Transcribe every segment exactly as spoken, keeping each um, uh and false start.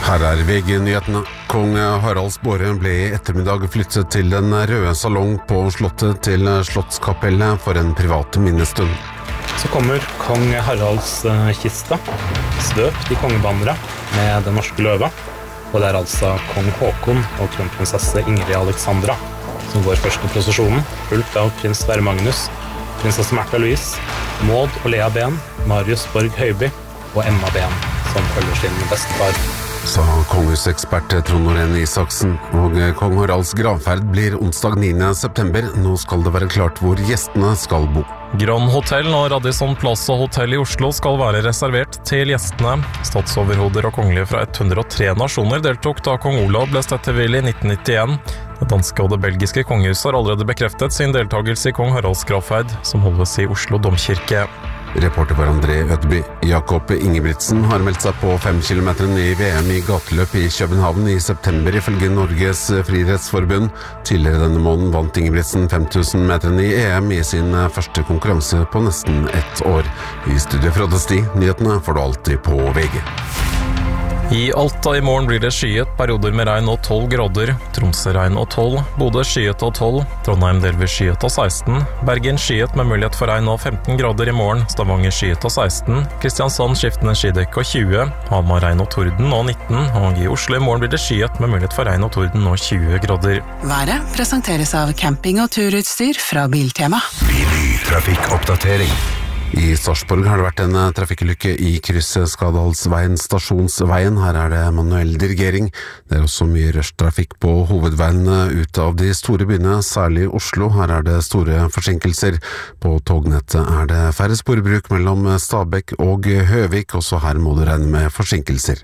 Her er V G-nyhetene. Kong Haralds båre ble i ettermiddag flyttet til den røde salong på slottet til Slottskapellet for en privat minnestund. Så kommer kong Haralds kiste, støpt i kongebannere med den norske løve. Og det er altså kong Håkon og kronprinsesse Ingrid Alexandra som går først i prosesjonen, fulgt av prins Sverre Magnus, prinsesse Märtha Louise, Maud og Lea Ben, Marius Borg Høiby og Emma Ben, som følger sin bestefar. Sa kongehusekspert Trond Norén Isaksen, og kong Haralds gravferd blir onsdag niende september. Nå skal det være klart hvor gjestene skal bo. Grand Hotel og Radisson Plaza Hotel i Oslo skal være reservert til gjestene. Statsoverhoder og kongelige fra hundre og tre nasjoner deltok da kong Olav ble stedtevill i nitten nittien. Det danske og det belgiske kongehuset har allerede bekreftet sin deltagelse i kong Haralds gravferd, som holdes i Oslo domkirke. Reporter for André Ødby. Jakob Ingebrigtsen har meldt seg på fem kilometer i V M i gateløp i København i september, ifølge Norges Friidrettsforbund. Tidligere denne måneden vant Ingebrigtsen fem tusen meter i E M i sin første konkurranse på nesten ett år. I studiet fra Desti, nyhetene får du alltid på V G. I Alta i morgen blir det skyet, perioder med regn og tolv grader. Tromsø regn og tolv, Bodø skyet og tolv, Trondheim delvis skyet og seksten, Bergen skyet med mulighet for regn og femten grader i morgen, Stavanger skyet og seksten, Kristiansand skiftende skydekk og tjue, Hamar regn og torden og nitten, og i Oslo i morgen blir det skyet med mulighet for regn og torden og tjue grader. Været presenteres av camping- og turutstyr fra Biltema. Trafikkoppdatering. I Sarpsborg har det vært en trafikkulykke i krysset Skadalsveien Stasjonsveien. Her er det manuell dirigering. Det er også mye rushtrafikk på hovedveiene ut av de store byene, særlig Oslo. Her er det store forsinkelser. På tognettet er det færre sporbruk mellom Stabekk og Høvik, også her må du regne med forsinkelser.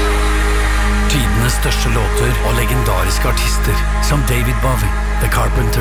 Tidenes største låter og legendariske artister som David Bowie, The Carpenters,